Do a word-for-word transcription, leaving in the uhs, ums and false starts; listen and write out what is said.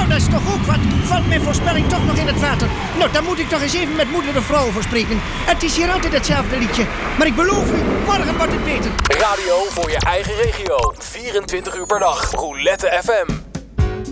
Nou, dat is toch ook wat. Valt mijn voorspelling toch nog in het water. Nou, dan moet ik toch eens even met moeder de vrouw voor spreken. Het is hier altijd hetzelfde liedje. Maar ik beloof u, morgen wordt het beter. Radio voor je eigen regio. vierentwintig uur per dag. Roulette F M.